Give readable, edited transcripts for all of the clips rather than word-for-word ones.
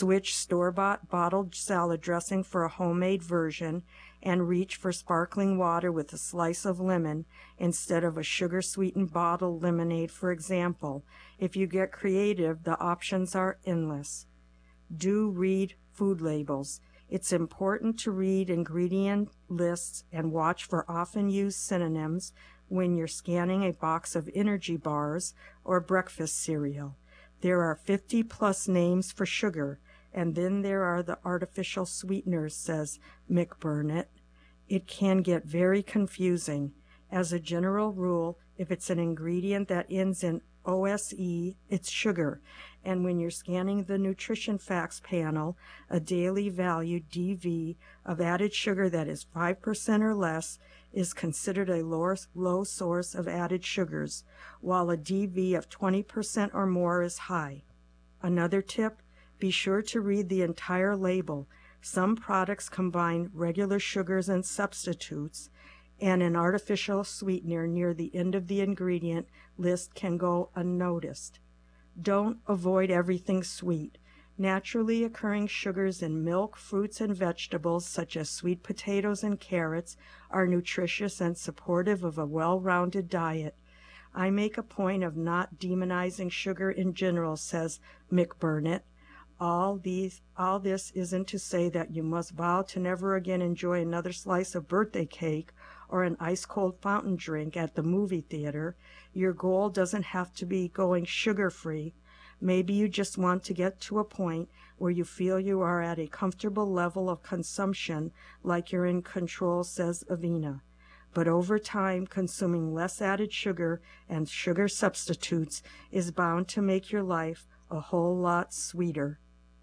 Switch store-bought bottled salad dressing for a homemade version, and reach for sparkling water with a slice of lemon instead of a sugar-sweetened bottled lemonade, for example. If you get creative, the options are endless. Do read food labels. It's important to read ingredient lists and watch for often used synonyms when you're scanning a box of energy bars or breakfast cereal. There are 50-plus names for sugar, and then there are the artificial sweeteners, says McBurnett. It can get very confusing. As a general rule, if it's an ingredient that ends in OSE, it's sugar. And when you're scanning the nutrition facts panel, a daily value DV of added sugar that is 5% or less is considered a low source of added sugars, while a DV of 20% or more is high. Another tip, be sure to read the entire label. Some products combine regular sugars and substitutes, and an artificial sweetener near the end of the ingredient list can go unnoticed. Don't avoid everything sweet. Naturally occurring sugars in milk, fruits, and vegetables, such as sweet potatoes and carrots, are nutritious and supportive of a well-rounded diet. I make a point of not demonizing sugar in general, says McBurnett. All this isn't to say that you must vow to never again enjoy another slice of birthday cake or an ice-cold fountain drink at the movie theater. Your goal doesn't have to be going sugar-free. Maybe you just want to get to a point where you feel you are at a comfortable level of consumption, like you're in control, says Avena. But over time, consuming less added sugar and sugar substitutes is bound to make your life a whole lot sweeter.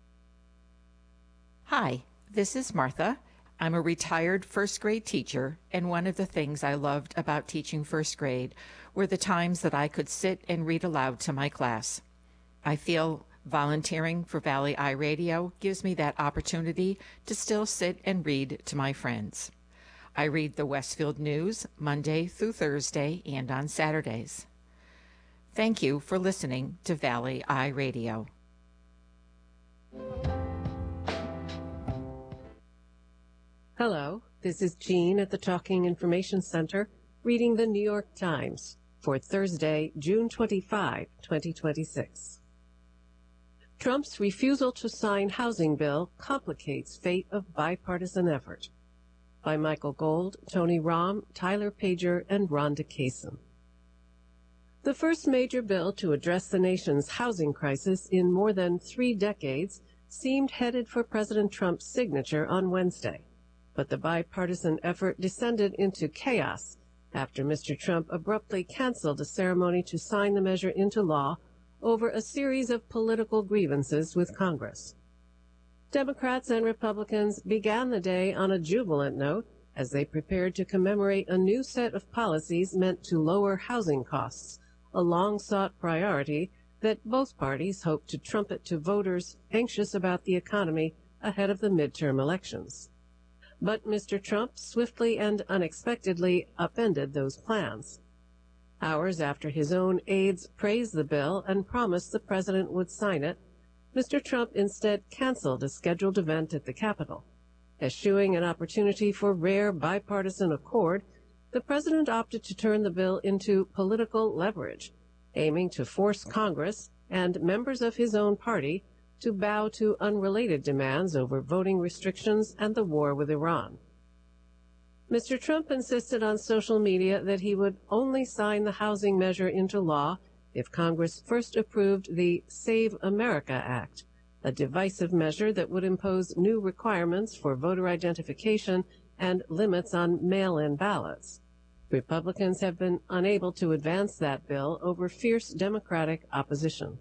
Hi, this is Martha. I'm a retired first grade teacher, and one of the things I loved about teaching first grade were the times that I could sit and read aloud to my class. I feel volunteering for Valley Eye Radio gives me that opportunity to still sit and read to my friends. I read the Westfield News Monday through Thursday and on Saturdays. Thank you for listening to Valley Eye Radio. Hello, this is Jean at the Talking Information Center, reading the New York Times for Thursday, June 25, 2026. Trump's refusal to sign housing bill complicates fate of bipartisan effort. By Michael Gold, Tony Rahm, Tyler Pager, and Rhonda Kaysen. The first major bill to address the nation's housing crisis in more than 3 decades seemed headed for President Trump's signature on Wednesday. But the bipartisan effort descended into chaos after Mr. Trump abruptly canceled a ceremony to sign the measure into law over a series of political grievances with Congress. Democrats and Republicans began the day on a jubilant note as they prepared to commemorate a new set of policies meant to lower housing costs, a long-sought priority that both parties hope to trumpet to voters anxious about the economy ahead of the midterm elections. But Mr. Trump swiftly and unexpectedly upended those plans. Hours after his own aides praised the bill and promised the president would sign it, Mr. Trump instead canceled a scheduled event at the Capitol. Eschewing an opportunity for rare bipartisan accord, the president opted to turn the bill into political leverage, aiming to force Congress and members of his own party to bow to unrelated demands over voting restrictions and the war with Iran. Mr. Trump insisted on social media that he would only sign the housing measure into law if Congress first approved the Save America Act, a divisive measure that would impose new requirements for voter identification and limits on mail-in ballots. Republicans have been unable to advance that bill over fierce Democratic opposition.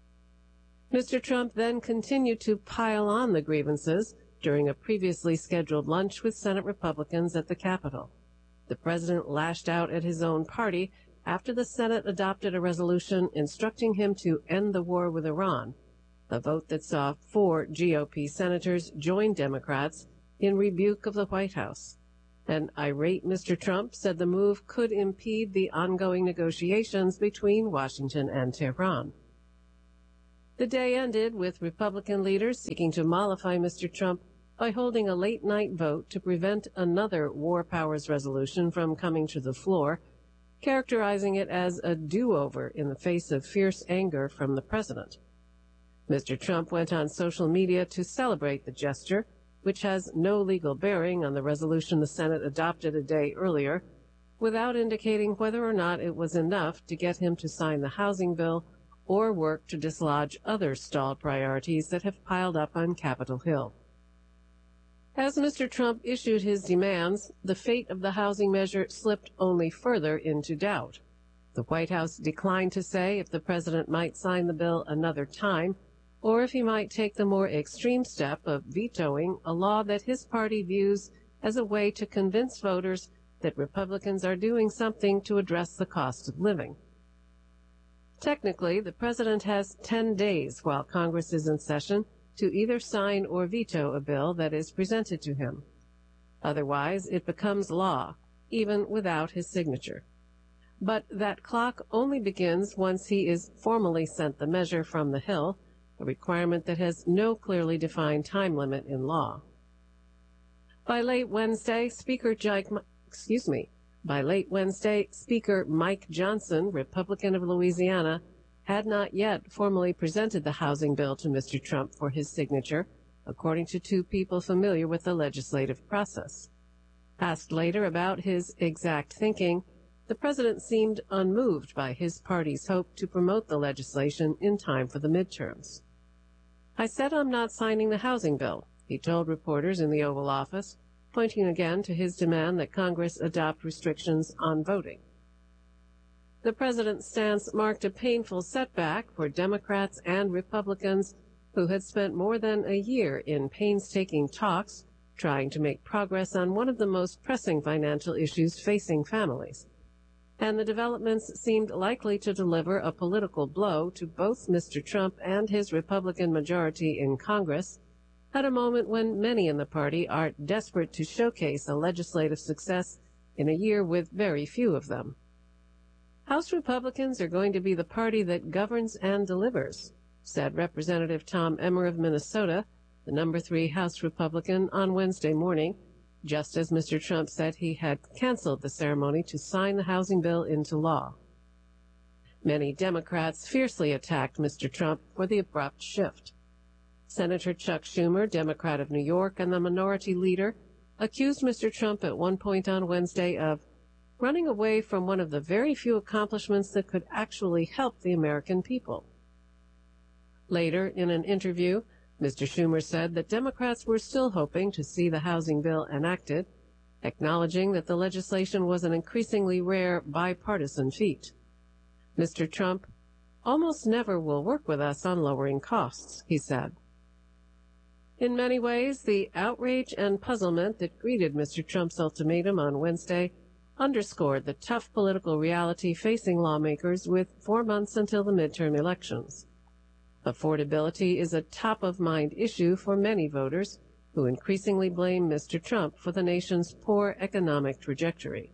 Mr. Trump then continued to pile on the grievances during a previously scheduled lunch with Senate Republicans at the Capitol. The president lashed out at his own party after the Senate adopted a resolution instructing him to end the war with Iran, a vote that saw 4 GOP senators join Democrats in rebuke of the White House. An irate Mr. Trump said the move could impede the ongoing negotiations between Washington and Tehran. The day ended with Republican leaders seeking to mollify Mr. Trump by holding a late-night vote to prevent another War Powers resolution from coming to the floor, characterizing it as a do-over in the face of fierce anger from the president. Mr. Trump went on social media to celebrate the gesture, which has no legal bearing on the resolution the Senate adopted a day earlier, without indicating whether or not it was enough to get him to sign the housing bill or work to dislodge other stalled priorities that have piled up on Capitol Hill. As Mr. Trump issued his demands, the fate of the housing measure slipped only further into doubt. The White House declined to say if the president might sign the bill another time, or if he might take the more extreme step of vetoing a law that his party views as a way to convince voters that Republicans are doing something to address the cost of living. Technically, the president has 10 days while Congress is in session to either sign or veto a bill that is presented to him. Otherwise, it becomes law, even without his signature. But that clock only begins once he is formally sent the measure from the Hill, a requirement that has no clearly defined time limit in law. By late Wednesday, Speaker Mike Johnson, Republican of Louisiana, had not yet formally presented the housing bill to Mr. Trump for his signature, according to two people familiar with the legislative process. Asked later about his exact thinking, the president seemed unmoved by his party's hope to promote the legislation in time for the midterms. "I said I'm not signing the housing bill," he told reporters in the Oval Office, pointing again to his demand that Congress adopt restrictions on voting. The president's stance marked a painful setback for Democrats and Republicans who had spent more than a year in painstaking talks trying to make progress on one of the most pressing financial issues facing families. And the developments seemed likely to deliver a political blow to both Mr. Trump and his Republican majority in Congress at a moment when many in the party are desperate to showcase a legislative success in a year with very few of them. "House Republicans are going to be the party that governs and delivers," said Representative Tom Emmer of Minnesota, the number 3 House Republican, on Wednesday morning, just as Mr. Trump said he had canceled the ceremony to sign the housing bill into law. Many Democrats fiercely attacked Mr. Trump for the abrupt shift. Senator Chuck Schumer, Democrat of New York and the minority leader, accused Mr. Trump at one point on Wednesday of running away from one of the very few accomplishments that could actually help the American people. Later, in an interview, Mr. Schumer said that Democrats were still hoping to see the housing bill enacted, acknowledging that the legislation was an increasingly rare bipartisan feat. Mr. Trump almost never will work with us on lowering costs, he said. In many ways, the outrage and puzzlement that greeted Mr. Trump's ultimatum on Wednesday underscored the tough political reality facing lawmakers with 4 months until the midterm elections. Affordability is a top-of-mind issue for many voters who increasingly blame Mr. Trump for the nation's poor economic trajectory.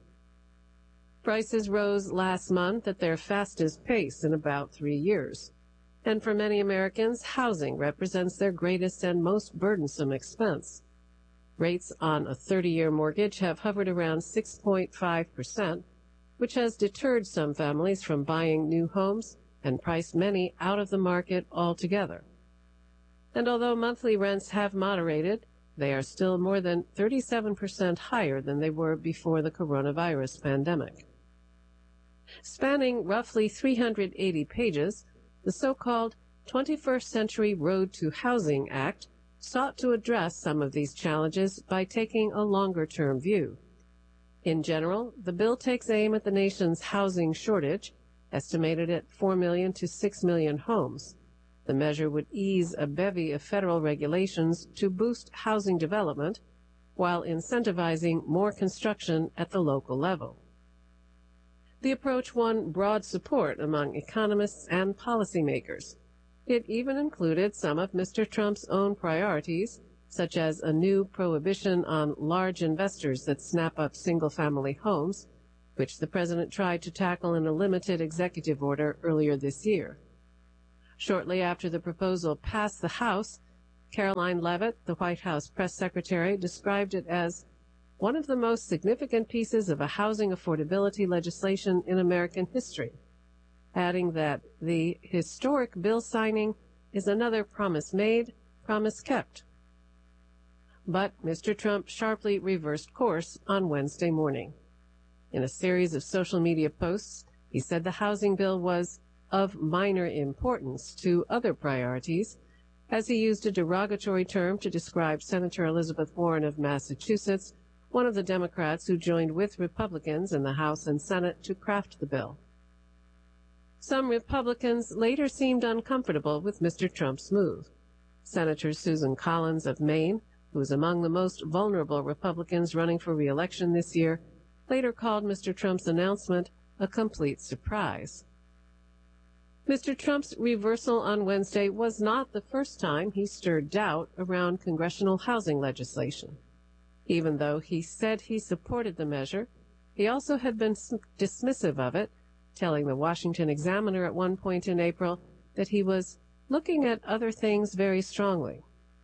Prices rose last month at their fastest pace in about 3 years, and for many Americans, housing represents their greatest and most burdensome expense. Rates on a 30-year mortgage have hovered around 6.5%, which has deterred some families from buying new homes and priced many out of the market altogether. And although monthly rents have moderated, they are still more than 37% higher than they were before the coronavirus pandemic. Spanning roughly 380 pages, the so-called 21st Century Road to Housing Act sought to address some of these challenges by taking a longer-term view. In general, the bill takes aim at the nation's housing shortage, estimated at 4 million to 6 million homes. The measure would ease a bevy of federal regulations to boost housing development while incentivizing more construction at the local level. The approach won broad support among economists and policymakers. It even included some of Mr. Trump's own priorities, such as a new prohibition on large investors that snap up single-family homes, which the president tried to tackle in a limited executive order earlier this year. Shortly after the proposal passed the House, Caroline Leavitt, the White House press secretary, described it as one of the most significant pieces of a housing affordability legislation in American history, adding that the historic bill signing is another promise made, promise kept. But Mr. Trump sharply reversed course on Wednesday morning. In a series of social media posts, he said the housing bill was of minor importance to other priorities, as he used a derogatory term to describe Senator Elizabeth Warren of Massachusetts, one of the Democrats who joined with Republicans in the House and Senate to craft the bill. Some Republicans later seemed uncomfortable with Mr. Trump's move. Senator Susan Collins of Maine, who is among the most vulnerable Republicans running for re-election this year, later called Mr. Trump's announcement a complete surprise. Mr. Trump's reversal on Wednesday was not the first time he stirred doubt around congressional housing legislation. Even though he said he supported the measure, he also had been dismissive of it, telling the Washington Examiner at one point in April that he was looking at other things very strongly.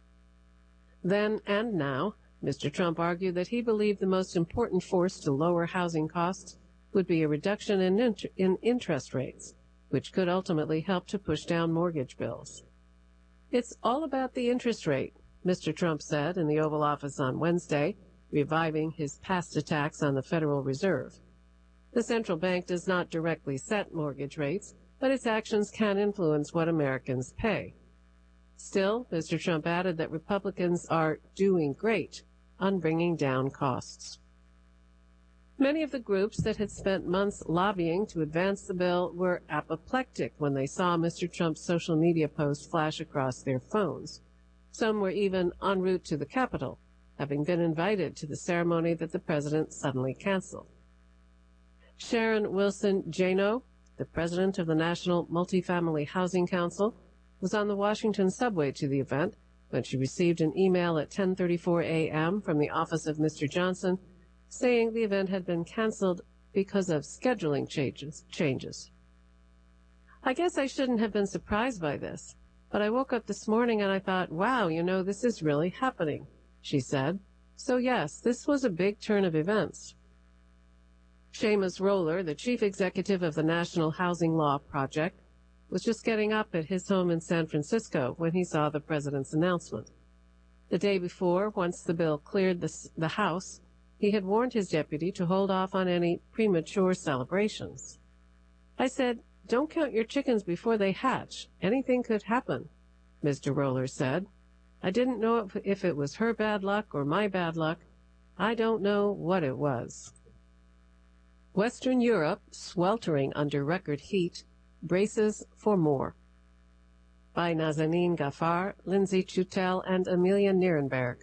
Then and now, Mr. Trump argued that he believed the most important force to lower housing costs would be a reduction in interest rates, which could ultimately help to push down mortgage bills. It's all about the interest rate, Mr. Trump said in the Oval Office on Wednesday, reviving his past attacks on the Federal Reserve. The central bank does not directly set mortgage rates, but its actions can influence what Americans pay. Still, Mr. Trump added that Republicans are doing great on bringing down costs. Many of the groups that had spent months lobbying to advance the bill were apoplectic when they saw Mr. Trump's social media post flash across their phones. Some were even en route to the Capitol, having been invited to the ceremony that the president suddenly canceled. Sharon Wilson Jano, the president of the National Multifamily Housing Council, was on the Washington subway to the event when she received an email at 10:34 a.m. from the office of Mr. Johnson saying the event had been canceled because of scheduling changes. I guess I shouldn't have been surprised by this, but I woke up this morning and I thought, wow, this is really happening, she said. So yes, this was a big turn of events. Seamus Roller, the chief executive of the National Housing Law Project, was just getting up at his home in San Francisco when he saw the president's announcement. The day before, once the bill cleared the House, he had warned his deputy to hold off on any premature celebrations. I said, "Don't count your chickens before they hatch. Anything could happen," Mr. Roller said. I didn't know if it was her bad luck or my bad luck. I don't know what it was. Western Europe, sweltering under record heat, braces for more. By Nazanin Ghaffar, Lindsay Chutel, and Amelia Nierenberg.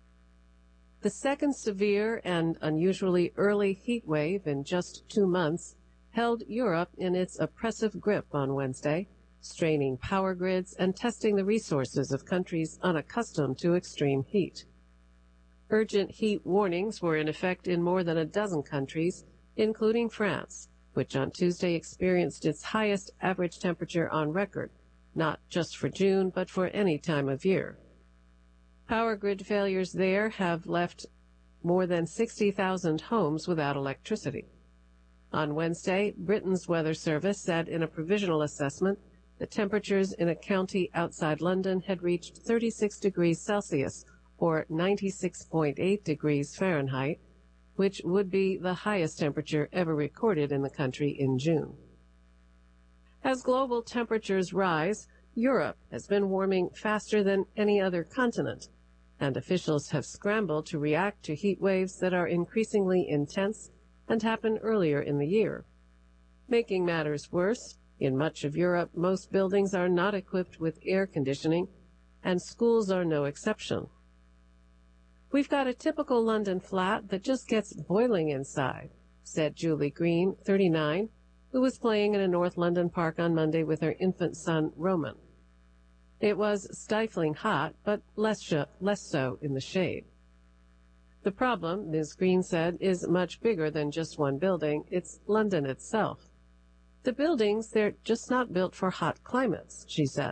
The second severe and unusually early heat wave in just 2 months held Europe in its oppressive grip on Wednesday, straining power grids and testing the resources of countries unaccustomed to extreme heat. Urgent heat warnings were in effect in more than a dozen countries, including France, which on Tuesday experienced its highest average temperature on record, not just for June, but for any time of year. Power grid failures there have left more than 60,000 homes without electricity. On Wednesday, Britain's Weather Service said in a provisional assessment that temperatures in a county outside London had reached 36 degrees Celsius, or 96.8 degrees Fahrenheit, which would be the highest temperature ever recorded in the country in June. As global temperatures rise, Europe has been warming faster than any other continent, and officials have scrambled to react to heat waves that are increasingly intense and happen earlier in the year. Making matters worse, in much of Europe, most buildings are not equipped with air conditioning, and schools are no exception. "We've got a typical London flat that just gets boiling inside," said Julie Green, 39, who was playing in a North London park on Monday with her infant son, Roman. It was stifling hot, but less so in the shade. "The problem," Ms. Green said, "is much bigger than just one building. It's London itself." The buildings, they're just not built for hot climates, she said.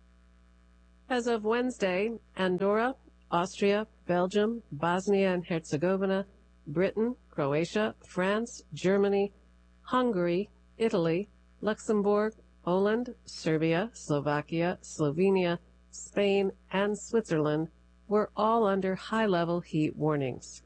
As of Wednesday, Andorra, Austria, Belgium, Bosnia and Herzegovina, Britain, Croatia, France, Germany, Hungary, Italy, Luxembourg, Poland, Serbia, Slovakia, Slovenia, Spain, and Switzerland were all under high-level heat warnings.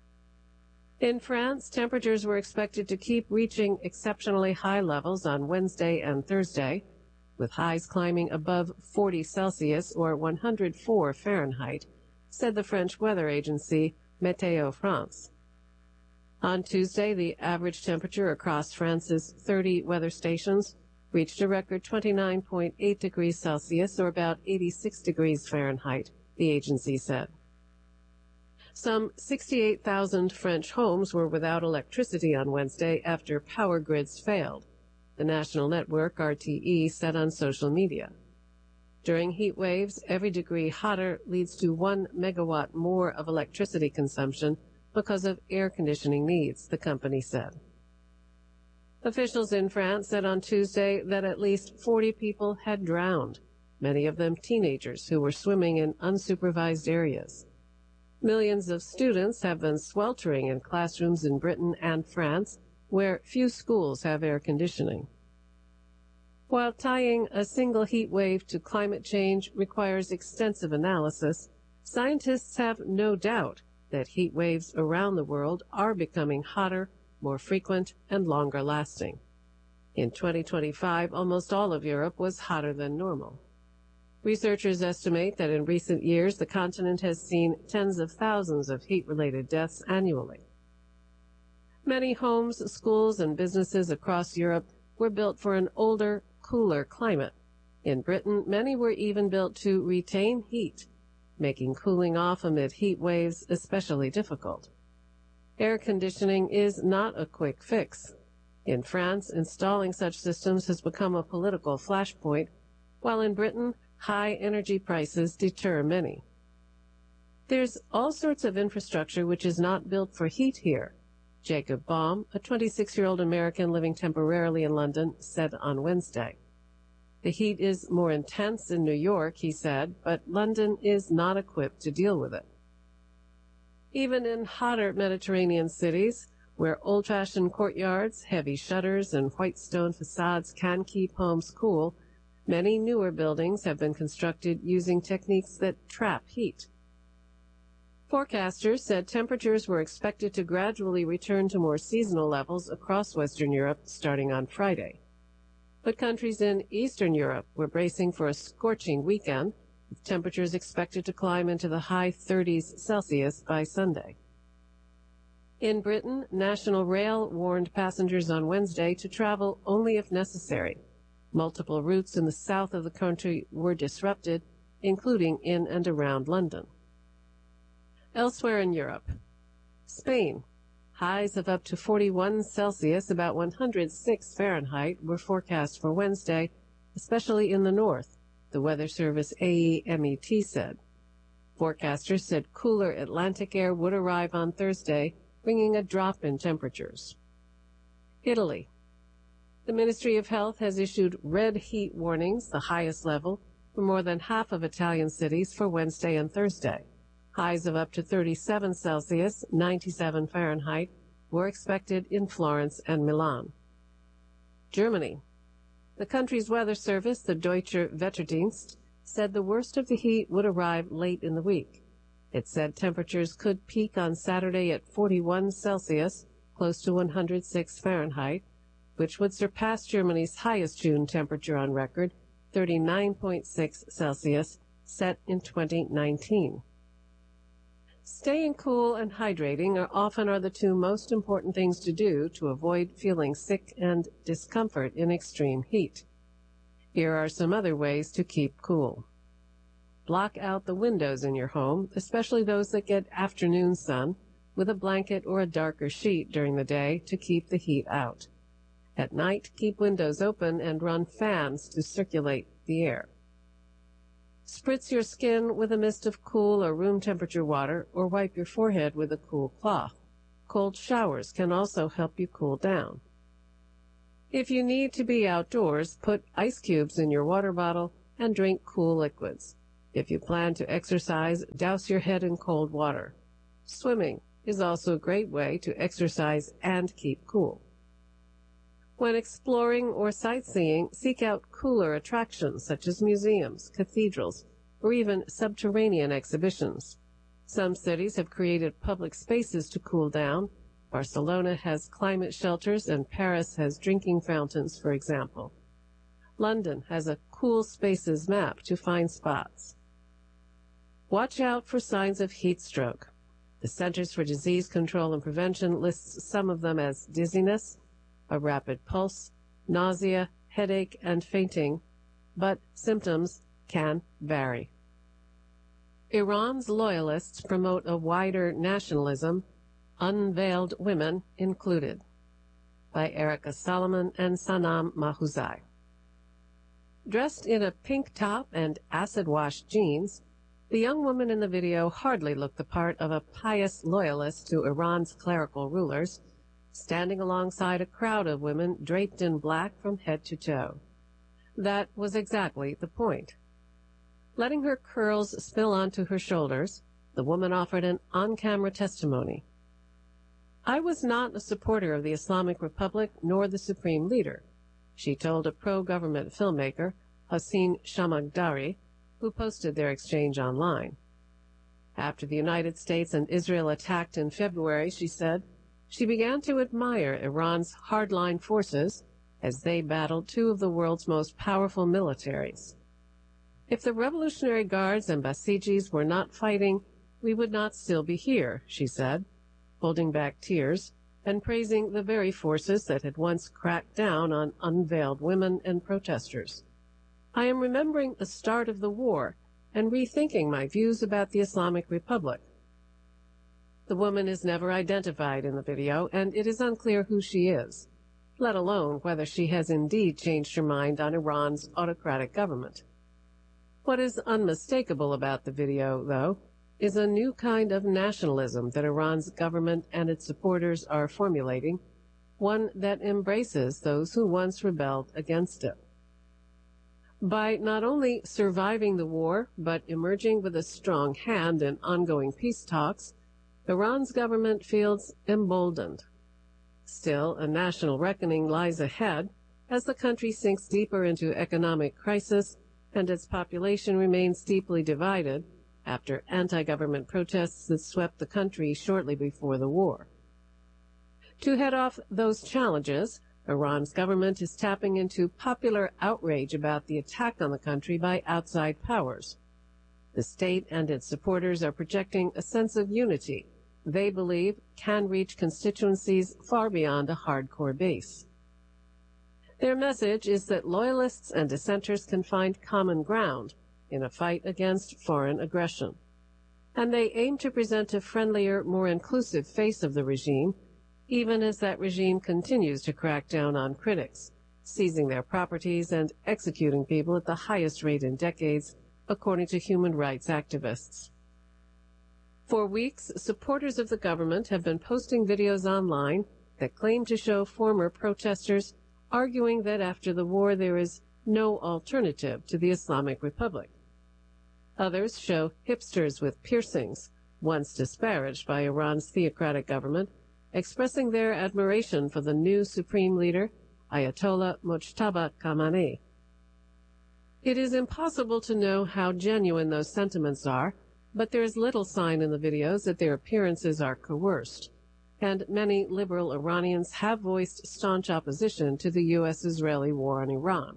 In France, temperatures were expected to keep reaching exceptionally high levels on Wednesday and Thursday, with highs climbing above 40 Celsius or 104 Fahrenheit, said the French weather agency Météo France. On Tuesday, the average temperature across France's 30 weather stations reached a record 29.8 degrees Celsius or about 86 degrees Fahrenheit, the agency said. Some 68,000 French homes were without electricity on Wednesday after power grids failed, the national network RTE said on social media. During heat waves, every degree hotter leads to 1 megawatt more of electricity consumption because of air conditioning needs, the company said. Officials in France said on Tuesday that at least 40 people had drowned, many of them teenagers who were swimming in unsupervised areas. Millions of students have been sweltering in classrooms in Britain and France, where few schools have air conditioning. While tying a single heat wave to climate change requires extensive analysis, scientists have no doubt that heat waves around the world are becoming hotter, more frequent, and longer lasting. In 2025, almost all of Europe was hotter than normal. Researchers estimate that in recent years, the continent has seen tens of thousands of heat-related deaths annually. Many homes, schools, and businesses across Europe were built for an older, cooler climate. In Britain, many were even built to retain heat, making cooling off amid heat waves especially difficult. Air conditioning is not a quick fix. In France, installing such systems has become a political flashpoint, while in Britain, high energy prices deter many. There's all sorts of infrastructure which is not built for heat here, Jacob Baum, a 26-year-old American living temporarily in London, said on Wednesday. The heat is more intense in New York, he said, but London is not equipped to deal with it. Even in hotter Mediterranean cities, where old-fashioned courtyards, heavy shutters, and white stone facades can keep homes cool, many newer buildings have been constructed using techniques that trap heat. Forecasters said temperatures were expected to gradually return to more seasonal levels across Western Europe starting on Friday. But countries in Eastern Europe were bracing for a scorching weekend, with temperatures expected to climb into the high 30s Celsius by Sunday. In Britain, National Rail warned passengers on Wednesday to travel only if necessary. Multiple routes in the south of the country were disrupted, including in and around London. Elsewhere in Europe, Spain, highs of up to 41 Celsius, about 106 Fahrenheit, were forecast for Wednesday, especially in the north, the weather service AEMET said. Forecasters said cooler Atlantic air would arrive on Thursday, bringing a drop in temperatures. Italy. The Ministry of Health has issued red heat warnings, the highest level, for more than half of Italian cities for Wednesday and Thursday. Highs of up to 37 Celsius, 97 Fahrenheit, were expected in Florence and Milan. Germany. The country's weather service, the Deutscher Wetterdienst, said the worst of the heat would arrive late in the week. It said temperatures could peak on Saturday at 41 Celsius, close to 106 Fahrenheit, which would surpass Germany's highest June temperature on record, 39.6 Celsius, set in 2019. Staying cool and hydrating are the two most important things to do to avoid feeling sick and discomfort in extreme heat. Here are some other ways to keep cool. Block out the windows in your home, especially those that get afternoon sun, with a blanket or a darker sheet during the day to keep the heat out. At night, keep windows open and run fans to circulate the air. Spritz your skin with a mist of cool or room temperature water, or wipe your forehead with a cool cloth. Cold showers can also help you cool down. If you need to be outdoors, put ice cubes in your water bottle and drink cool liquids. If you plan to exercise, douse your head in cold water. Swimming is also a great way to exercise and keep cool. When exploring or sightseeing, seek out cooler attractions such as museums, cathedrals, or even subterranean exhibitions. Some cities have created public spaces to cool down. Barcelona has climate shelters and Paris has drinking fountains, for example. London has a cool spaces map to find spots. Watch out for signs of heat stroke. The Centers for Disease Control and Prevention lists some of them as dizziness, a rapid pulse, nausea, headache, and fainting, but symptoms can vary. Iran's loyalists promote a wider nationalism, unveiled women included, by Erica Solomon and Sanam Mahuzai. Dressed in a pink top and acid-washed jeans, the young woman in the video hardly looked the part of a pious loyalist to Iran's clerical rulers, standing alongside a crowd of women draped in black from head to toe. That was exactly the point. Letting her curls spill onto her shoulders, the woman offered an on-camera testimony. "I was not a supporter of the Islamic Republic nor the supreme leader," she told a pro-government filmmaker, Hossein Shamaghdari, who posted their exchange online. After the United States and Israel attacked in February, she said, she began to admire Iran's hardline forces as they battled two of the world's most powerful militaries. "If the Revolutionary Guards and Basijis were not fighting, we would not still be here," she said, holding back tears and praising the very forces that had once cracked down on unveiled women and protesters. "I am remembering the start of the war and rethinking my views about the Islamic Republic." The woman is never identified in the video, and it is unclear who she is, let alone whether she has indeed changed her mind on Iran's autocratic government. What is unmistakable about the video, though, is a new kind of nationalism that Iran's government and its supporters are formulating, one that embraces those who once rebelled against it. By not only surviving the war, but emerging with a strong hand in ongoing peace talks, Iran's government feels emboldened. Still, a national reckoning lies ahead as the country sinks deeper into economic crisis and its population remains deeply divided after anti-government protests that swept the country shortly before the war. To head off those challenges, Iran's government is tapping into popular outrage about the attack on the country by outside powers. The state and its supporters are projecting a sense of unity they believe can reach constituencies far beyond a hardcore base. Their message is that loyalists and dissenters can find common ground in a fight against foreign aggression, and they aim to present a friendlier, more inclusive face of the regime, even as that regime continues to crack down on critics, seizing their properties and executing people at the highest rate in decades, according to human rights activists. For weeks, supporters of the government have been posting videos online that claim to show former protesters arguing that after the war there is no alternative to the Islamic Republic. Others show hipsters with piercings, once disparaged by Iran's theocratic government, expressing their admiration for the new supreme leader, Ayatollah Mojtaba Khamenei. It is impossible to know how genuine those sentiments are, but there is little sign in the videos that their appearances are coerced, and many liberal Iranians have voiced staunch opposition to the U.S.-Israeli war on Iran.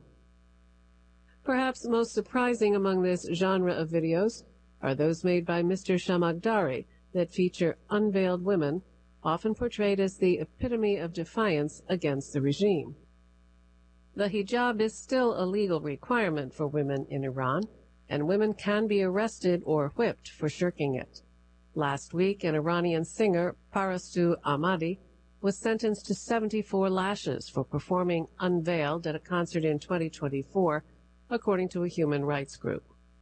Perhaps most surprising among this genre of videos are those made by Mr. Shamaghdari that feature unveiled women, often portrayed as the epitome of defiance against the regime. The hijab is still a legal requirement for women in Iran, and women can be arrested or whipped for shirking it. Last week, an Iranian singer, Parastu Ahmadi, was sentenced to 74 lashes for performing unveiled at a concert in 2024, according to a human rights group.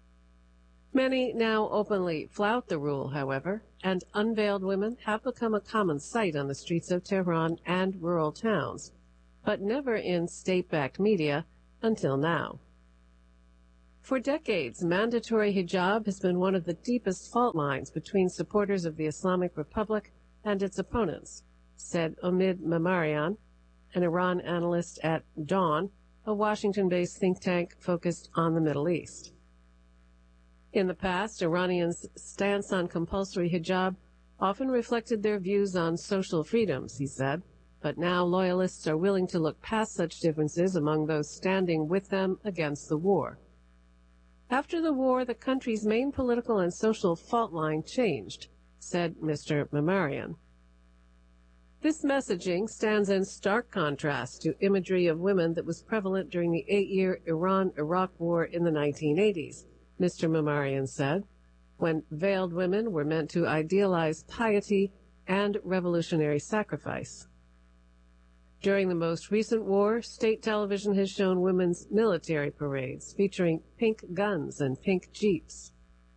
Many now openly flout the rule, however, and unveiled women have become a common sight on the streets of Tehran and rural towns, but never in state-backed media until now. For decades, mandatory hijab has been one of the deepest fault lines between supporters of the Islamic Republic and its opponents, said Omid Memarian, an Iran analyst at Dawn, a Washington-based think tank focused on the Middle East. In the past, Iranians' stance on compulsory hijab often reflected their views on social freedoms, he said, but now loyalists are willing to look past such differences among those standing with them against the war. After the war, the country's main political and social fault line changed, said Mr. Memarian. This messaging stands in stark contrast to imagery of women that was prevalent during the 8-year Iran-Iraq War in the 1980s, Mr. Memarian said, when veiled women were meant to idealize piety and revolutionary sacrifice. During the most recent war, state television has shown women's military parades featuring pink guns and pink jeeps.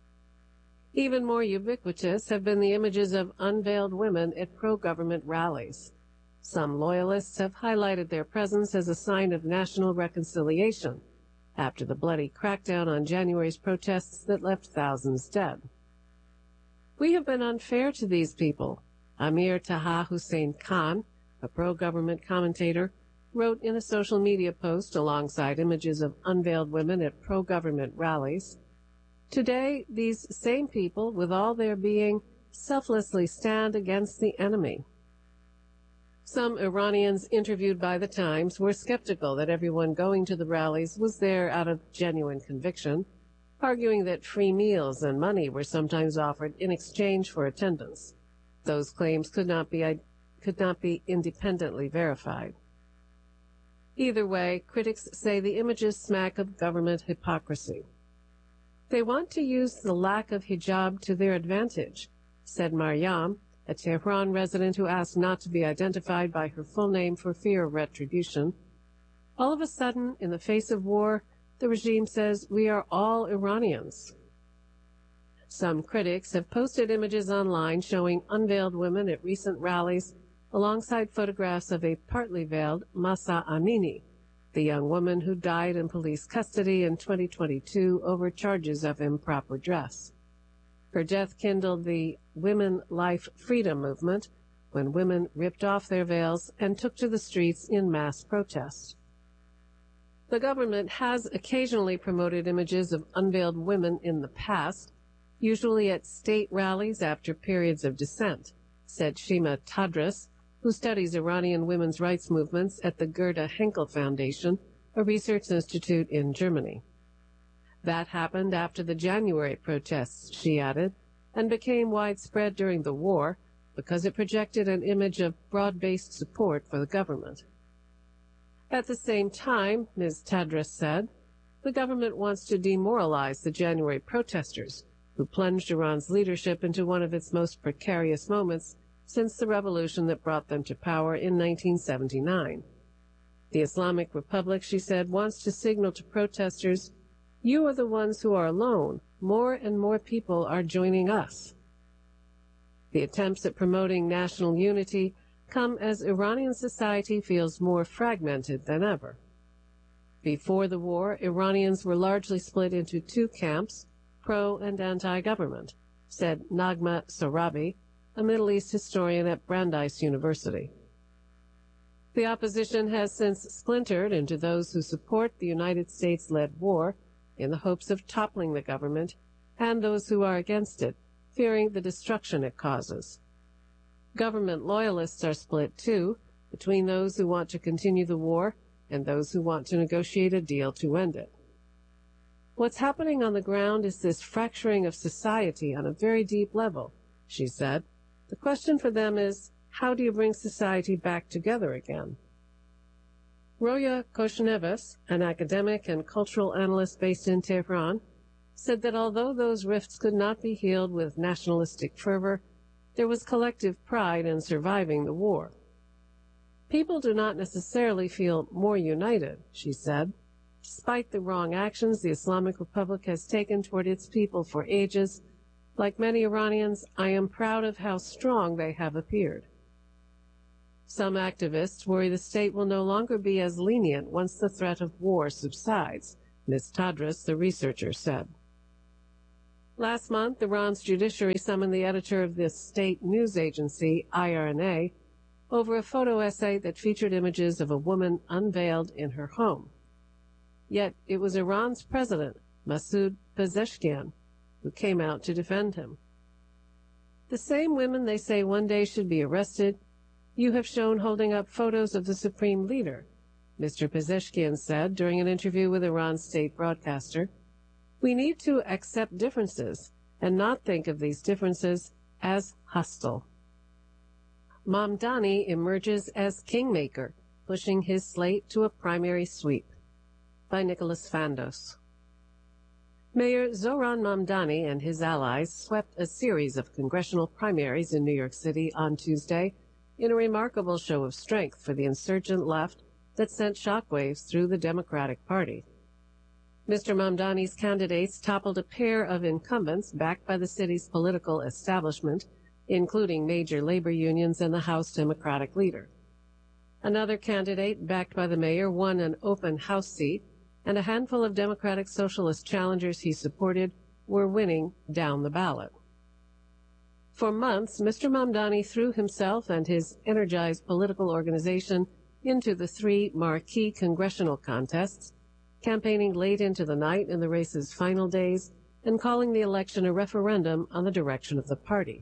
Even more ubiquitous have been the images of unveiled women at pro-government rallies. Some loyalists have highlighted their presence as a sign of national reconciliation after the bloody crackdown on January's protests that left thousands dead. We have been unfair to these people, Amir Taha Hussein Khan, a pro-government commentator, wrote in a social media post alongside images of unveiled women at pro-government rallies. Today, these same people, with all their being, selflessly stand against the enemy. Some Iranians interviewed by The Times were skeptical that everyone going to the rallies was there out of genuine conviction, arguing that free meals and money were sometimes offered in exchange for attendance. Those claims could not be independently verified. Either way, critics say the images smack of government hypocrisy. They want to use the lack of hijab to their advantage, said Maryam, a Tehran resident who asked not to be identified by her full name for fear of retribution. All of a sudden, in the face of war, the regime says we are all Iranians. Some critics have posted images online showing unveiled women at recent rallies alongside photographs of a partly veiled Mahsa Amini, the young woman who died in police custody in 2022 over charges of improper dress. Her death kindled the Women Life Freedom movement when women ripped off their veils and took to the streets in mass protest. The government has occasionally promoted images of unveiled women in the past, usually at state rallies after periods of dissent, said Shima Tadris, who studies Iranian women's rights movements at the Gerda Henkel Foundation, a research institute in Germany. That happened after the January protests, she added, and became widespread during the war because it projected an image of broad-based support for the government. At the same time, Ms. Tadris said, the government wants to demoralize the January protesters, who plunged Iran's leadership into one of its most precarious moments since the revolution that brought them to power in 1979. The Islamic Republic, she said, wants to signal to protesters, you are the ones who are alone. More and more people are joining us. The attempts at promoting national unity come as Iranian society feels more fragmented than ever. Before the war, Iranians were largely split into two camps, pro and anti-government, said Nagma Sorabi, a Middle East historian at Brandeis University. The opposition has since splintered into those who support the United States-led war in the hopes of toppling the government, and those who are against it, fearing the destruction it causes. Government loyalists are split, too, between those who want to continue the war and those who want to negotiate a deal to end it. What's happening on the ground is this fracturing of society on a very deep level, she said. The question for them is, how do you bring society back together again? Roya Koshnevas, an academic and cultural analyst based in Tehran, said that although those rifts could not be healed with nationalistic fervor, there was collective pride in surviving the war. People do not necessarily feel more united, she said. Despite the wrong actions the Islamic Republic has taken toward its people for ages, like many Iranians, I am proud of how strong they have appeared. Some activists worry the state will no longer be as lenient once the threat of war subsides, Ms. Tadros, the researcher, said. Last month, Iran's judiciary summoned the editor of the state news agency, IRNA, over a photo essay that featured images of a woman unveiled in her home. Yet it was Iran's president, Masoud Pezeshkian, who came out to defend him. The same women they say one day should be arrested, you have shown holding up photos of the supreme leader, Mr. Pezeshkian said during an interview with Iran's state broadcaster. We need to accept differences and not think of these differences as hostile. Mamdani emerges as kingmaker, pushing his slate to a primary sweep. By Nicholas Fandos. Mayor Zohran Mamdani and his allies swept a series of congressional primaries in New York City on Tuesday in a remarkable show of strength for the insurgent left that sent shockwaves through the Democratic Party. Mr. Mamdani's candidates toppled a pair of incumbents backed by the city's political establishment, including major labor unions and the House Democratic leader. Another candidate, backed by the mayor, won an open House seat, and a handful of Democratic Socialist challengers he supported were winning down the ballot. For months, Mr. Mamdani threw himself and his energized political organization into the three marquee congressional contests, campaigning late into the night in the race's final days and calling the election a referendum on the direction of the party.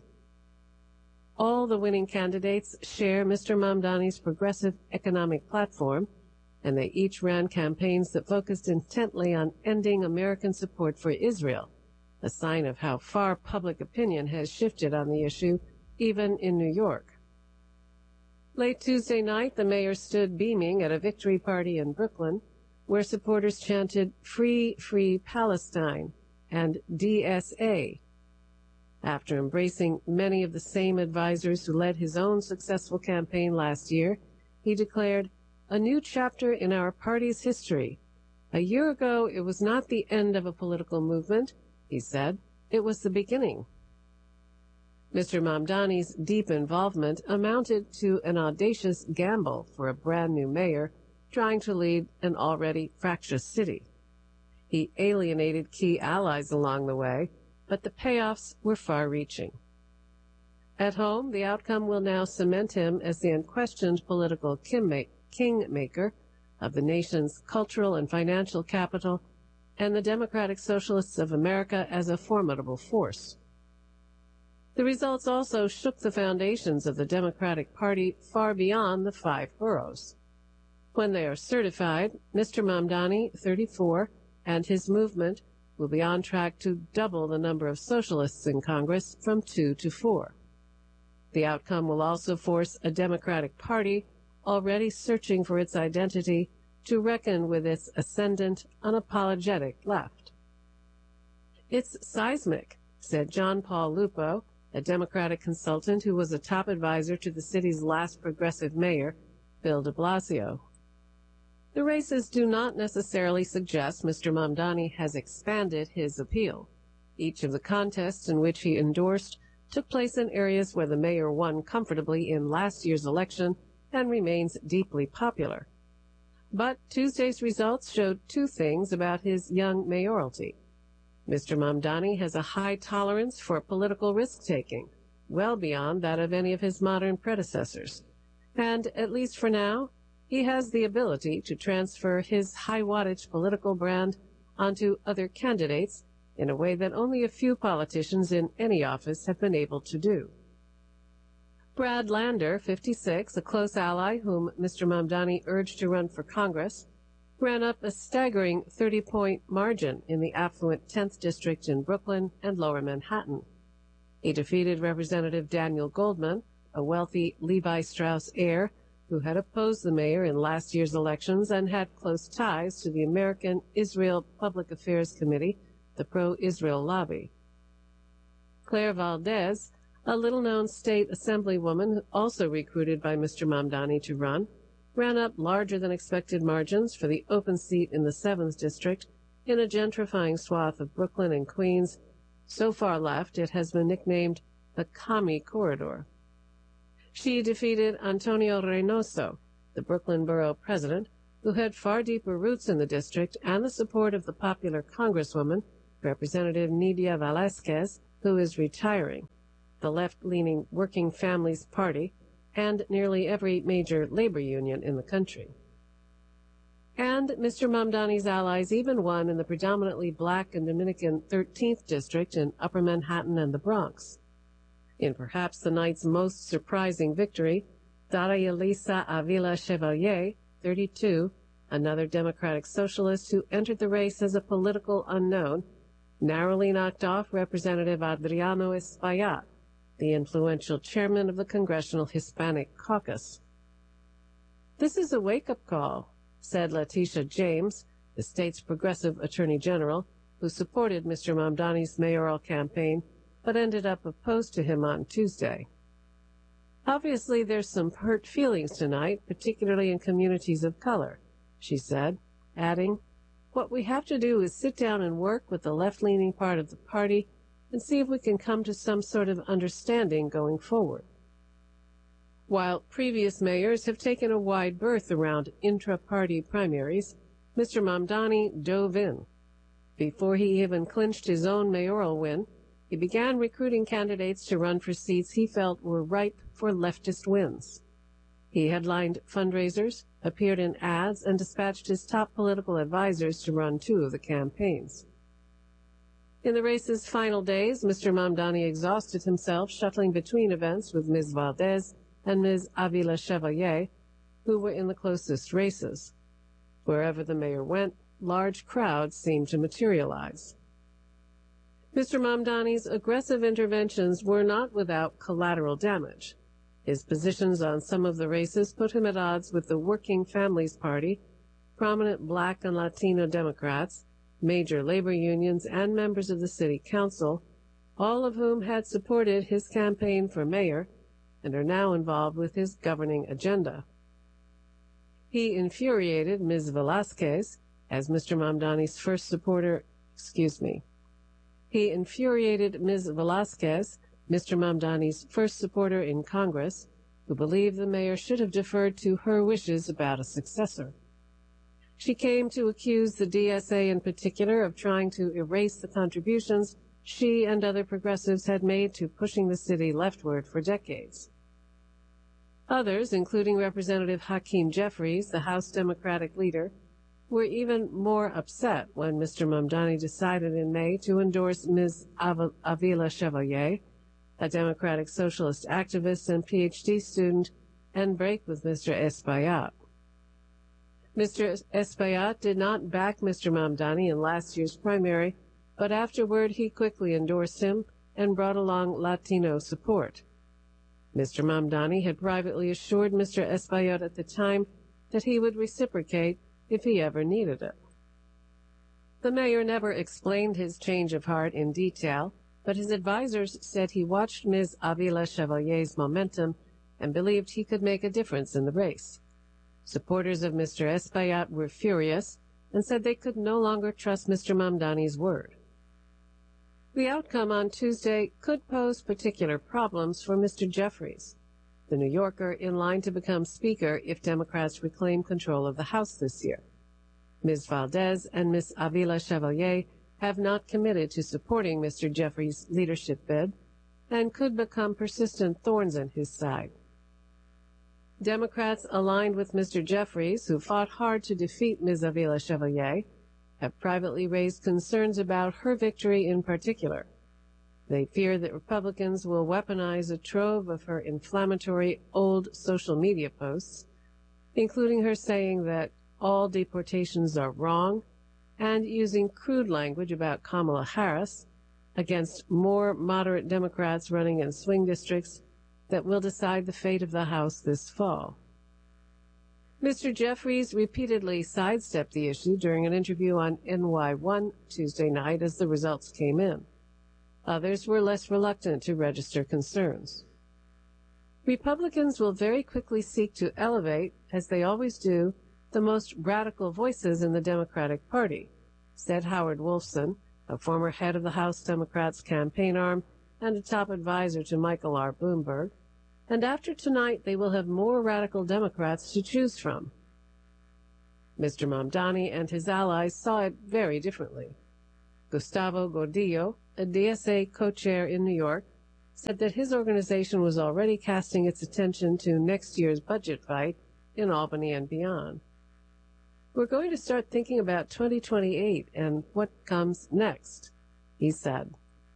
All the winning candidates share Mr. Mamdani's progressive economic platform, and they each ran campaigns that focused intently on ending American support for Israel, a sign of how far public opinion has shifted on the issue, even in New York. Late Tuesday night, the mayor stood beaming at a victory party in Brooklyn, where supporters chanted "Free, Free Palestine" and DSA. After embracing many of the same advisors who led his own successful campaign last year, he declared, "A new chapter in our party's history. A year ago, it was not the end of a political movement," he said. "It was the beginning." Mr. Mamdani's deep involvement amounted to an audacious gamble for a brand new mayor trying to lead an already fractious city. He alienated key allies along the way, but the payoffs were far-reaching. At home, the outcome will now cement him as the unquestioned political kingmaker of the nation's cultural and financial capital, and the Democratic Socialists of America as a formidable force. The results also shook the foundations of the Democratic Party far beyond the 5 boroughs. When they are certified, Mr. Mamdani, 34, and his movement will be on track to double the number of socialists in Congress from 2 to 4. The outcome will also force a Democratic Party already searching for its identity to reckon with its ascendant, unapologetic left. "It's seismic," said John Paul Lupo, a Democratic consultant who was a top advisor to the city's last progressive mayor, Bill de Blasio. The races do not necessarily suggest Mr. Mamdani has expanded his appeal. Each of the contests in which he endorsed took place in areas where the mayor won comfortably in last year's election and remains deeply popular. But Tuesday's results showed two things about his young mayoralty. Mr. Mamdani has a high tolerance for political risk-taking, well beyond that of any of his modern predecessors. And, at least for now, he has the ability to transfer his high-wattage political brand onto other candidates in a way that only a few politicians in any office have been able to do. Brad Lander, 56, a close ally whom Mr. Mamdani urged to run for Congress, ran up a staggering 30-point margin in the affluent 10th District in Brooklyn and Lower Manhattan. He defeated Representative Daniel Goldman, a wealthy Levi Strauss heir who had opposed the mayor in last year's elections and had close ties to the American Israel Public Affairs Committee, the pro-Israel lobby. Claire Valdez, a little-known state assemblywoman also recruited by Mr. Mamdani to run, ran up larger-than-expected margins for the open seat in the 7th District in a gentrifying swath of Brooklyn and Queens, so far left it has been nicknamed the Commie Corridor. She defeated Antonio Reynoso, the Brooklyn borough president, who had far deeper roots in the district and the support of the popular Congresswoman, Representative Nydia Velázquez, who is retiring, the left-leaning Working Families Party, and nearly every major labor union in the country. And Mr. Mamdani's allies even won in the predominantly black and Dominican 13th District in Upper Manhattan and the Bronx. In perhaps the night's most surprising victory, Daria Lisa Avila Chevalier, 32, another Democratic socialist who entered the race as a political unknown, narrowly knocked off Representative Adriano Espaillat, the influential chairman of the Congressional Hispanic Caucus. "This is a wake-up call," said Letitia James, the state's progressive attorney general, who supported Mr. Mamdani's mayoral campaign but ended up opposed to him on Tuesday. "Obviously, there's some hurt feelings tonight, particularly in communities of color," she said, adding, "What we have to do is sit down and work with the left-leaning part of the party and see if we can come to some sort of understanding going forward." While previous mayors have taken a wide berth around intra-party primaries, Mr. Mamdani dove in. Before he even clinched his own mayoral win, he began recruiting candidates to run for seats he felt were ripe for leftist wins. He headlined fundraisers, appeared in ads, and dispatched his top political advisors to run 2 of the campaigns. In the race's final days, Mr. Mamdani exhausted himself shuttling between events with Ms. Valdez and Ms. Avila Chevalier, who were in the closest races. Wherever the mayor went, large crowds seemed to materialize. Mr. Mamdani's aggressive interventions were not without collateral damage. His positions on some of the races put him at odds with the Working Families Party, prominent Black and Latino Democrats, major labor unions, and members of the city council, all of whom had supported his campaign for mayor and are now involved with his governing agenda. He infuriated Ms. Velázquez, as Mr. Mamdani's first supporter, He infuriated Ms. Velázquez, Mr. Mamdani's first supporter in Congress, who believed the mayor should have deferred to her wishes about a successor. She came to accuse the DSA in particular of trying to erase the contributions she and other progressives had made to pushing the city leftward for decades. Others, including Representative Hakeem Jeffries, the House Democratic leader, were even more upset when Mr. Mamdani decided in May to endorse Ms. Avila Chevalier, a Democratic Socialist activist and PhD student, and break with Mr. Espaillat. Mr. Espaillat did not back Mr. Mamdani in last year's primary, but afterward he quickly endorsed him and brought along Latino support. Mr. Mamdani had privately assured Mr. Espaillat at the time that he would reciprocate if he ever needed it. The mayor never explained his change of heart in detail, but his advisors said he watched Ms. Avila Chevalier's momentum and believed he could make a difference in the race. Supporters of Mr. Espaillat were furious and said they could no longer trust Mr. Mamdani's word. The outcome on Tuesday could pose particular problems for Mr. Jeffries, the New Yorker in line to become Speaker if Democrats reclaim control of the House this year. Ms. Valdez and Ms. Avila Chevalier have not committed to supporting Mr. Jeffries' leadership bid and could become persistent thorns in his side. Democrats aligned with Mr. Jeffries, who fought hard to defeat Ms. Avila Chevalier, have privately raised concerns about her victory in particular. They fear that Republicans will weaponize a trove of her inflammatory old social media posts, including her saying that all deportations are wrong and using crude language about Kamala Harris against more moderate Democrats running in swing districts that will decide the fate of the House this fall. Mr. Jeffries repeatedly sidestepped the issue during an interview on NY1 Tuesday night as the results came in. Others were less reluctant to register concerns. Republicans will very quickly seek to elevate, as they always do, the most radical voices in the Democratic Party, said Howard Wolfson, a former head of the House Democrats' campaign arm and a top advisor to Michael R. Bloomberg, and after tonight they will have more radical Democrats to choose from. Mr. Mamdani and his allies saw it very differently. Gustavo Gordillo, a DSA co-chair in New York, said that his organization was already casting its attention to next year's budget fight in Albany and beyond. We're going to start thinking about 2028 and what comes next, he said.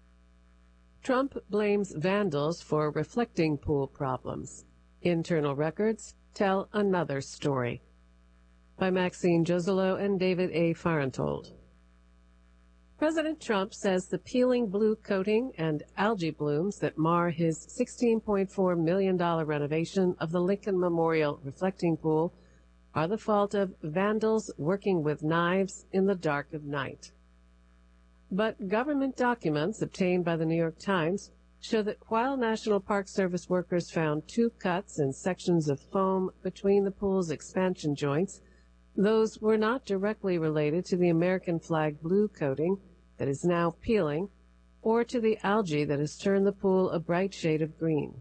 Trump blames vandals for reflecting pool problems. Internal records tell another story. By Maxine Joselo and David A. Farentold. President Trump says the peeling blue coating and algae blooms that mar his $16.4 million renovation of the Lincoln Memorial reflecting pool are the fault of vandals working with knives in the dark of night. But government documents obtained by the New York Times show that while National Park Service workers found 2 cuts in sections of foam between the pool's expansion joints, those were not directly related to the American flag blue coating that is now peeling, or to the algae that has turned the pool a bright shade of green.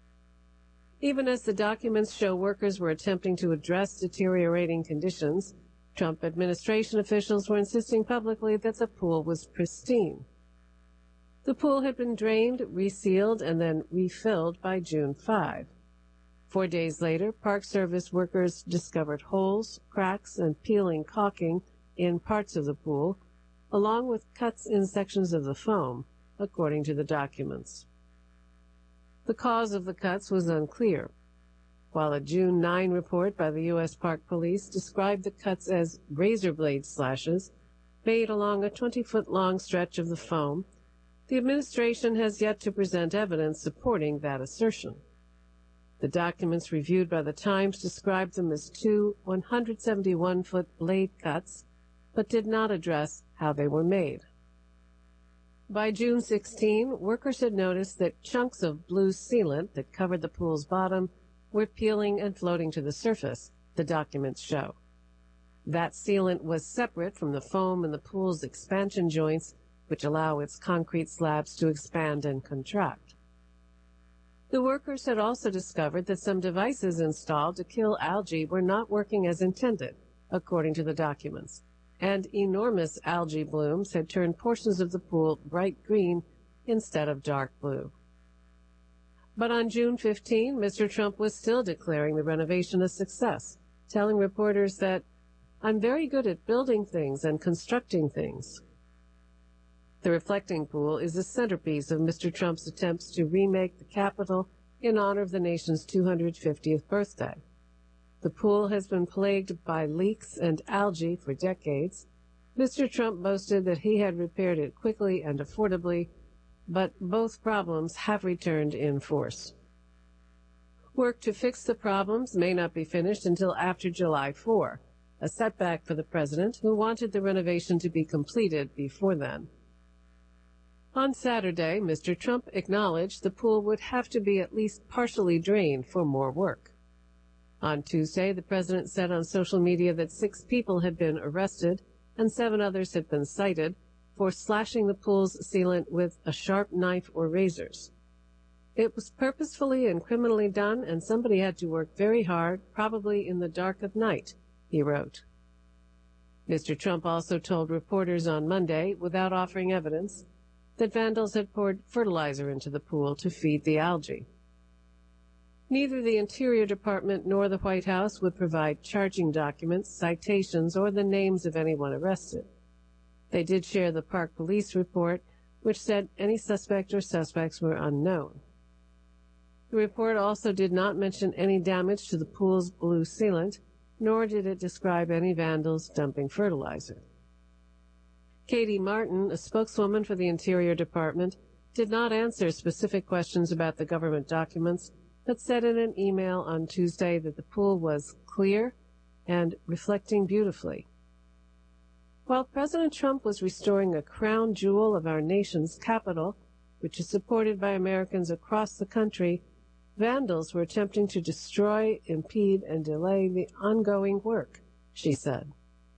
Even as the documents show workers were attempting to address deteriorating conditions, Trump administration officials were insisting publicly that the pool was pristine. The pool had been drained, resealed, and then refilled by June 5. 4 days later, Park Service workers discovered holes, cracks, and peeling caulking in parts of the pool, along with cuts in sections of the foam, according to the documents. The cause of the cuts was unclear. While a June 9 report by the U.S. Park Police described the cuts as razor blade slashes made along a 20-foot-long stretch of the foam, the administration has yet to present evidence supporting that assertion. The documents reviewed by the Times described them as 2 171-foot blade cuts, but did not address how they were made. By June 16, workers had noticed that chunks of blue sealant that covered the pool's bottom were peeling and floating to the surface, the documents show. That sealant was separate from the foam in the pool's expansion joints, which allow its concrete slabs to expand and contract. The workers had also discovered that some devices installed to kill algae were not working as intended, according to the documents, and enormous algae blooms had turned portions of the pool bright green instead of dark blue. But on June 15, Mr. Trump was still declaring the renovation a success, telling reporters that, "I'm very good at building things and constructing things." The reflecting pool is the centerpiece of Mr. Trump's attempts to remake the Capitol in honor of the nation's 250th birthday. The pool has been plagued by leaks and algae for decades. Mr. Trump boasted that he had repaired it quickly and affordably, but both problems have returned in force. Work to fix the problems may not be finished until after July 4, a setback for the president, who wanted the renovation to be completed before then. On Saturday, Mr. Trump acknowledged the pool would have to be at least partially drained for more work. On Tuesday, the president said on social media that 6 people had been arrested and 7 others had been cited for slashing the pool's sealant with a sharp knife or razors. "It was purposefully and criminally done, and somebody had to work very hard, probably in the dark of night," he wrote. Mr. Trump also told reporters on Monday, without offering evidence, that vandals had poured fertilizer into the pool to feed the algae. Neither the Interior Department nor the White House would provide charging documents, citations, or the names of anyone arrested. They did share the Park Police report, which said any suspect or suspects were unknown. The report also did not mention any damage to the pool's blue sealant, nor did it describe any vandals dumping fertilizer. Katie Martin, a spokeswoman for the Interior Department, did not answer specific questions about the government documents, but said in an email on Tuesday that the pool was clear and reflecting beautifully. While President Trump was restoring a crown jewel of our nation's capital, which is supported by Americans across the country, vandals were attempting to destroy, impede, and delay the ongoing work, she said.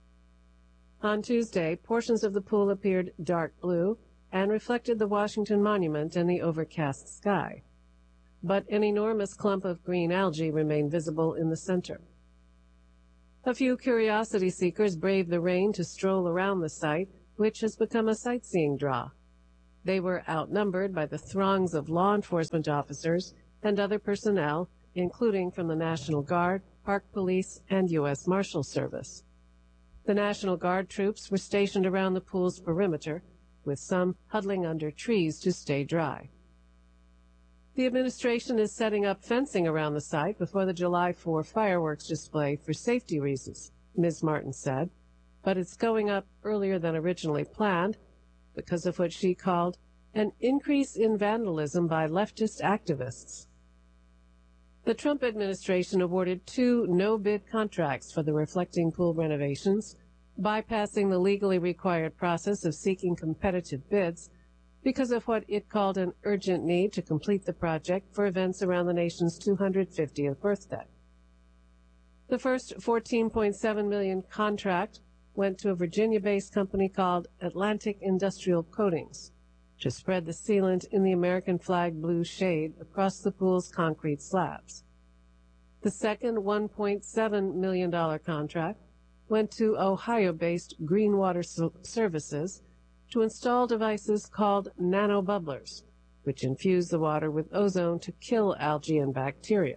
On Tuesday, portions of the pool appeared dark blue and reflected the Washington Monument and the overcast sky. but an enormous clump of green algae remained visible in the center. A few curiosity seekers braved the rain to stroll around the site, which has become a sightseeing draw. They were outnumbered by the throngs of law enforcement officers and other personnel, including from the National Guard, Park Police, and U.S. Marshal Service. The National Guard troops were stationed around the pool's perimeter, with some huddling under trees to stay dry. The administration is setting up fencing around the site before the July 4 fireworks display for safety reasons, Ms. Martin said, but it's going up earlier than originally planned because of what she called an increase in vandalism by leftist activists. The Trump administration awarded 2 no-bid contracts for the reflecting pool renovations, bypassing the legally required process of seeking competitive bids because of what it called an urgent need to complete the project for events around the nation's 250th birthday. The first $14.7 million contract went to a Virginia-based company called Atlantic Industrial Coatings to spread the sealant in the American flag blue shade across the pool's concrete slabs. The second $1.7 million contract went to Ohio-based Greenwater Services to install devices called nanobubblers, which infuse the water with ozone to kill algae and bacteria.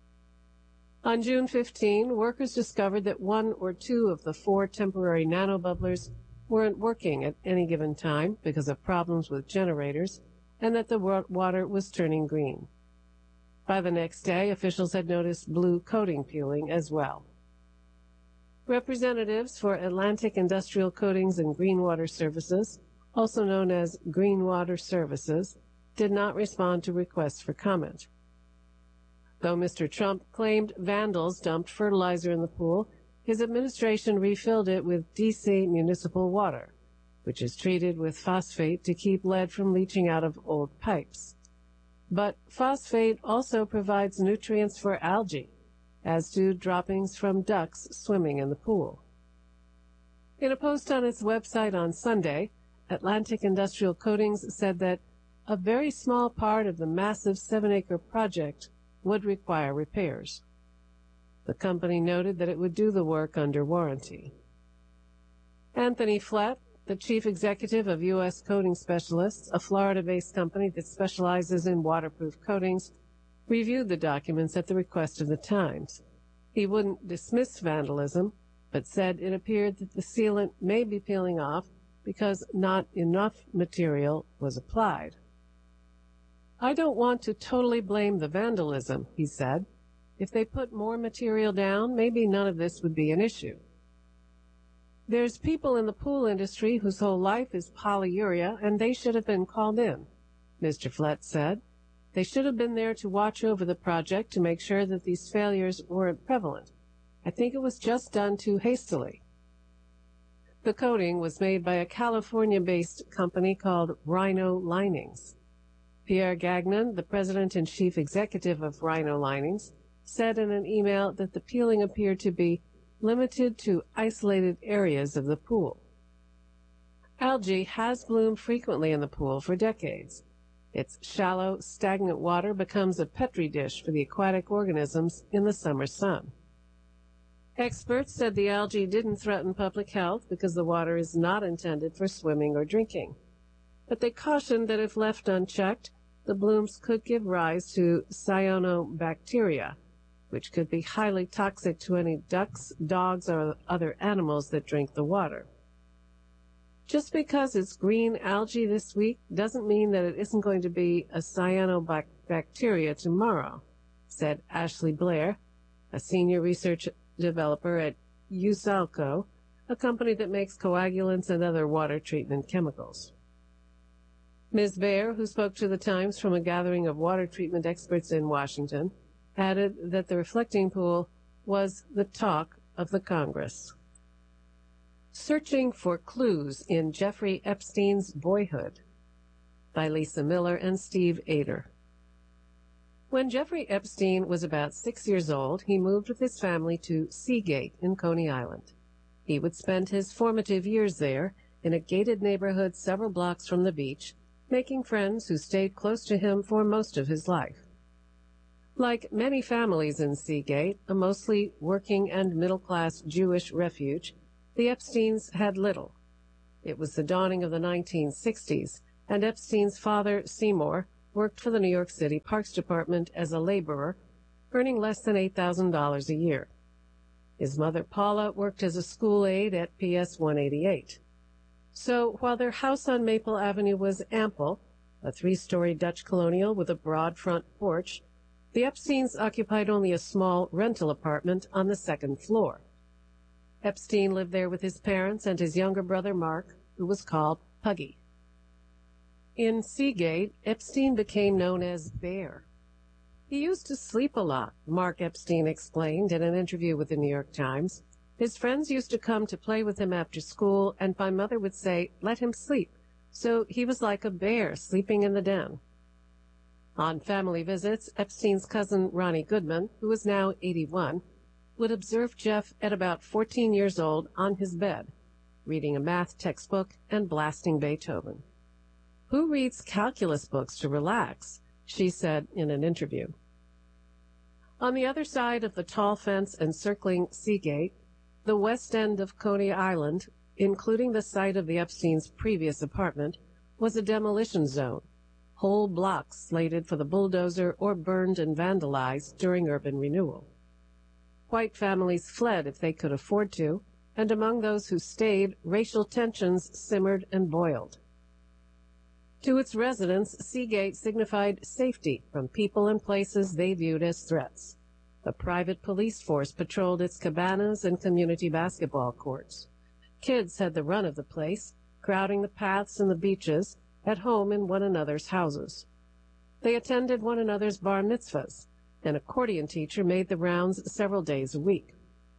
On June 15, workers discovered that 1 or 2 of the 4 temporary nanobubblers weren't working at any given time because of problems with generators, and that the water was turning green. By the next day, officials had noticed blue coating peeling as well. Representatives for Atlantic Industrial Coatings and Greenwater Services, also known as Greenwater Services, did not respond to requests for comment. Though Mr. Trump claimed vandals dumped fertilizer in the pool, his administration refilled it with D.C. municipal water, which is treated with phosphate to keep lead from leaching out of old pipes. But phosphate also provides nutrients for algae, as do droppings from ducks swimming in the pool. In a post on its website on Sunday, Atlantic Industrial Coatings said that a very small part of the massive 7-acre project would require repairs. The company noted that it would do the work under warranty. Anthony Flett, the chief executive of U.S. Coating Specialists, a Florida-based company that specializes in waterproof coatings, reviewed the documents at the request of the Times. He wouldn't dismiss vandalism, but said it appeared that the sealant may be peeling off because not enough material was applied. "I don't want to totally blame the vandalism," he said. "If they put more material down, maybe none of this would be an issue." "There's people in the pool industry whose whole life is polyuria, and they should have been called in," Mr. Flett said. "They should have been there to watch over the project to make sure that these failures weren't prevalent. I think it was just done too hastily." The coating was made by a California-based company called Rhino Linings. Pierre Gagnon, the president and chief executive of Rhino Linings, said in an email that the peeling appeared to be limited to isolated areas of the pool. Algae has bloomed frequently in the pool for decades. Its shallow, stagnant water becomes a petri dish for the aquatic organisms in the summer sun. Experts said the algae didn't threaten public health because the water is not intended for swimming or drinking. But they cautioned that if left unchecked, the blooms could give rise to cyanobacteria, which could be highly toxic to any ducks, dogs, or other animals that drink the water. Just because it's green algae this week doesn't mean that it isn't going to be a cyanobacteria tomorrow, said Ashley Blair, a senior research developer at USALCO, a company that makes coagulants and other water treatment chemicals. Ms. Baer, who spoke to the Times from a gathering of water treatment experts in Washington, added that the reflecting pool was the talk of the Congress. Searching for Clues in Jeffrey Epstein's Boyhood by Lisa Miller and Steve Ader. When Jeffrey Epstein was about 6 years old, he moved with his family to Seagate in Coney Island. He would spend his formative years there in a gated neighborhood several blocks from the beach, making friends who stayed close to him for most of his life. Like many families in Seagate, a mostly working and middle-class Jewish refuge, the Epsteins had little. It was the dawning of the 1960s, and Epstein's father, Seymour, worked for the New York City Parks Department as a laborer, earning less than $8,000 a year. His mother, Paula, worked as a school aide at PS 188. So while their house on Maple Avenue was ample, a three-story Dutch colonial with a broad front porch, the Epsteins occupied only a small rental apartment on the second floor. Epstein lived there with his parents and his younger brother, Mark, who was called Puggy. In Seagate, Epstein became known as Bear. He used to sleep a lot, Mark Epstein explained in an interview with the New York Times. His friends used to come to play with him after school, and my mother would say, "Let him sleep." So he was like a bear sleeping in the den. On family visits, Epstein's cousin Ronnie Goodman, who is now 81, would observe Jeff at about 14 years old on his bed, reading a math textbook and blasting Beethoven. "Who reads calculus books to relax?" she said in an interview. On the other side of the tall fence encircling Seagate, the west end of Coney Island, including the site of the Epsteins' previous apartment, was a demolition zone, whole blocks slated for the bulldozer or burned and vandalized during urban renewal. White families fled if they could afford to, and among those who stayed, racial tensions simmered and boiled. To its residents, Seagate signified safety from people and places they viewed as threats. A private police force patrolled its cabanas and community basketball courts. Kids had the run of the place, crowding the paths and the beaches, at home in one another's houses. They attended one another's bar mitzvahs. An accordion teacher made the rounds several days a week.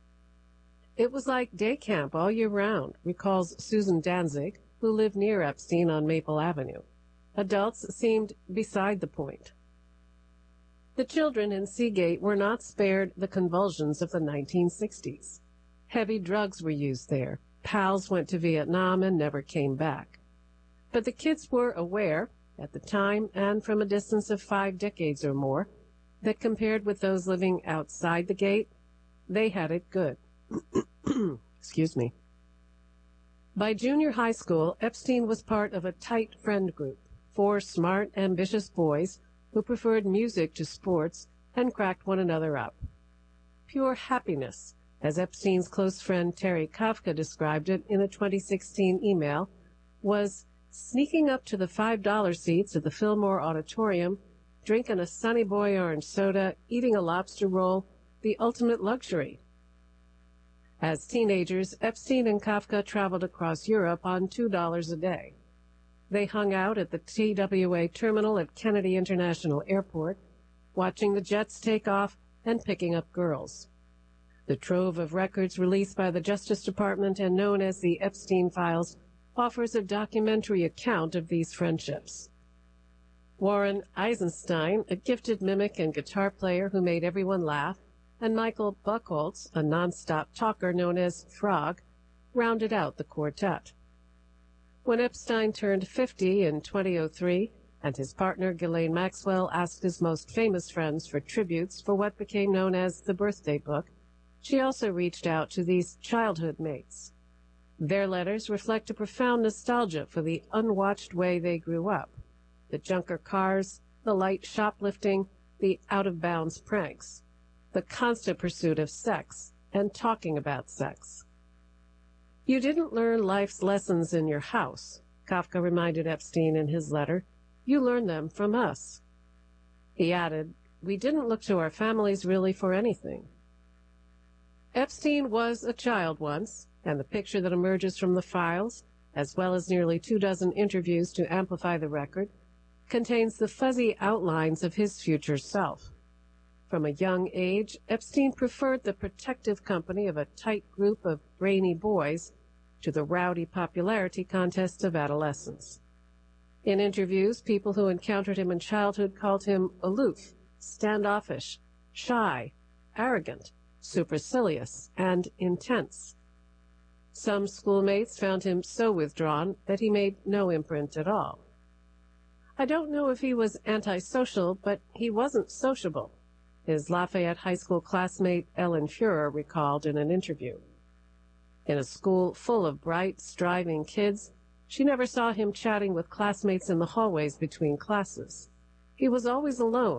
It was like day camp all year round, recalls Susan Danzig, who lived near Epstein on Maple Avenue. Adults seemed beside the point. The children in Seagate were not spared the convulsions of the 1960s. Heavy drugs were used there. Pals went to Vietnam and never came back. But the kids were aware, at the time and from a distance of 5 decades or more, that compared with those living outside the gate, they had it good. Excuse me. By junior high school, Epstein was part of a tight friend group, 4 smart, ambitious boys who preferred music to sports and cracked one another up. Pure happiness, as Epstein's close friend Terry Kafka described it in a 2016 email, was sneaking up to the $5 seats at the Fillmore Auditorium, drinking a Sunny Boy orange soda, eating a lobster roll, the ultimate luxury. As teenagers, Epstein and Kafka traveled across Europe on $2 a day. They hung out at the TWA terminal at Kennedy International Airport, watching the jets take off and picking up girls. The trove of records released by the Justice Department and known as the Epstein Files offers a documentary account of these friendships. Warren Eisenstein, a gifted mimic and guitar player who made everyone laugh, and Michael Buchholz, a nonstop talker known as Frog, rounded out the quartet. When Epstein turned 50 in 2003, and his partner Ghislaine Maxwell asked his most famous friends for tributes for what became known as the birthday book, she also reached out to these childhood mates. Their letters reflect a profound nostalgia for the unwatched way they grew up, the junker cars, the light shoplifting, the out-of-bounds pranks, the constant pursuit of sex and talking about sex. "You didn't learn life's lessons in your house," Kafka reminded Epstein in his letter. "You learned them from us." He added, "We didn't look to our families really for anything." Epstein was a child once, and the picture that emerges from the files, as well as nearly 24 interviews to amplify the record, contains the fuzzy outlines of his future self. From a young age, Epstein preferred the protective company of a tight group of brainy boys to the rowdy popularity contests of adolescence. In interviews, people who encountered him in childhood called him aloof, standoffish, shy, arrogant, supercilious, and intense. Some schoolmates found him so withdrawn that he made no imprint at all. "I don't know if he was antisocial, but he wasn't sociable. his Lafayette High School classmate Ellen Fuhrer recalled in an interview. In a school full of bright, striving kids, she never saw him chatting with classmates in the hallways between classes. He was always alone,